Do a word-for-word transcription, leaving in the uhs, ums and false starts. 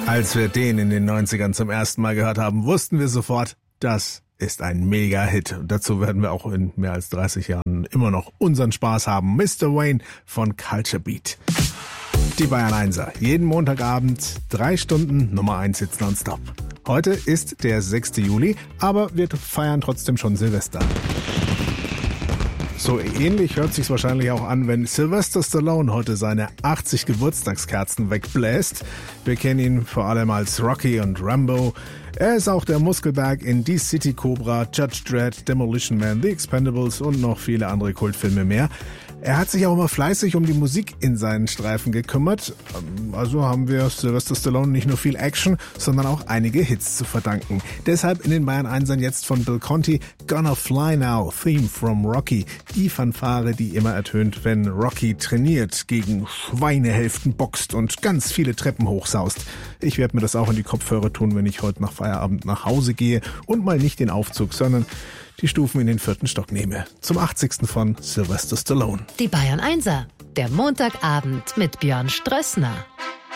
Als wir den in den neunzigern zum ersten Mal gehört haben, wussten wir sofort, das ist ein Mega-Hit. Und dazu werden wir auch in mehr als dreißig Jahren immer noch unseren Spaß haben. Mister Wayne von Culture Beat. Die Bayern Einser. Jeden Montagabend drei Stunden Nummer eins Hits nonstop. Heute ist der sechste Juli, aber wir feiern trotzdem schon Silvester. So ähnlich hört sich's wahrscheinlich auch an, wenn Sylvester Stallone heute seine achtzig Geburtstagskerzen wegbläst. Wir kennen ihn vor allem als Rocky und Rambo. Er ist auch der Muskelberg in Die City Cobra, Judge Dredd, Demolition Man, The Expendables und noch viele andere Kultfilme mehr. Er hat sich auch immer fleißig um die Musik in seinen Streifen gekümmert. Also haben wir Sylvester Stallone nicht nur viel Action, sondern auch einige Hits zu verdanken. Deshalb in den Bayern Einsern jetzt von Bill Conti Gonna Fly Now, Theme from Rocky. Die Fanfare, die immer ertönt, wenn Rocky trainiert, gegen Schweinehälften boxt und ganz viele Treppen hochsaust. Ich werde mir das auch in die Kopfhörer tun, wenn ich heute nach Feierabend nach Hause gehe und mal nicht den Aufzug, sondern die Stufen in den vierten Stock nehme. Zum achtzigsten von Sylvester Stallone. Die Bayern Einser, der Montagabend mit Björn Strössner.